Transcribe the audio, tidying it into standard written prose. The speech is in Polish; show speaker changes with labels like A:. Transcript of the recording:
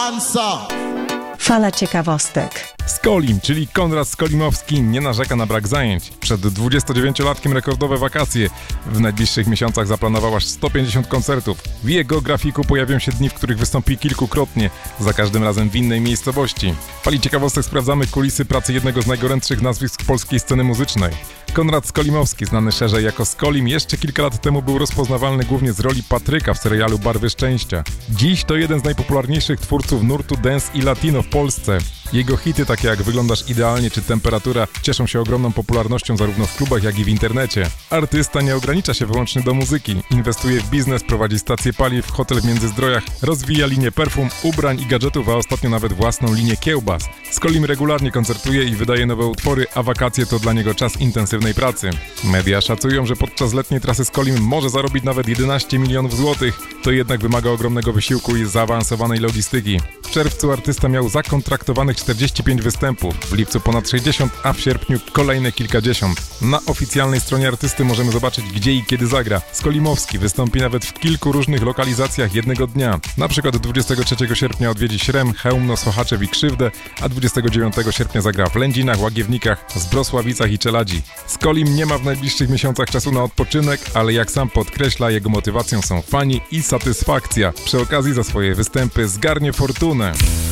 A: answer.
B: Fala ciekawostek.
C: Skolim, czyli Konrad Skolimowski, nie narzeka na brak zajęć. Przed 29-latkiem rekordowe wakacje. W najbliższych miesiącach zaplanował aż 150 koncertów. W jego grafiku pojawią się dni, w których wystąpi kilkukrotnie, za każdym razem w innej miejscowości. W Fali ciekawostek sprawdzamy kulisy pracy jednego z najgorętszych nazwisk polskiej sceny muzycznej. Konrad Skolimowski, znany szerzej jako Skolim, jeszcze kilka lat temu był rozpoznawalny głównie z roli Patryka w serialu Barwy Szczęścia. Dziś to jeden z najpopularniejszych twórców nurtu dance i latino w Polsce. Jego hity takie jak Wyglądasz idealnie czy Temperatura cieszą się ogromną popularnością zarówno w klubach, jak i w internecie. Artysta nie ogranicza się wyłącznie do muzyki. Inwestuje w biznes, prowadzi stację paliw, hotel w Międzyzdrojach, rozwija linię perfum, ubrań i gadżetów, a ostatnio nawet własną linię kiełbas. Skolim regularnie koncertuje i wydaje nowe utwory, a wakacje to dla niego czas intensywnej pracy. Media szacują, że podczas letniej trasy Skolim może zarobić nawet 11 milionów złotych. To jednak wymaga ogromnego wysiłku i zaawansowanej logistyki. W czerwcu artysta miał zakontraktowanych 45 występów, w lipcu ponad 60, a w sierpniu kolejne kilkadziesiąt. Na oficjalnej stronie artysty możemy zobaczyć, gdzie i kiedy zagra. Skolimowski wystąpi nawet w kilku różnych lokalizacjach jednego dnia. Na przykład 23 sierpnia odwiedzi Śrem, Chełmno, Sochaczew i Krzywdę, a 29 sierpnia zagra w Lędzinach, Łagiewnikach, Zbrosławicach i Czeladzi. Skolim nie ma w najbliższych miesiącach czasu na odpoczynek, ale jak sam podkreśla, jego motywacją są fani i satysfakcja. Przy okazji za swoje występy zgarnie fortunę.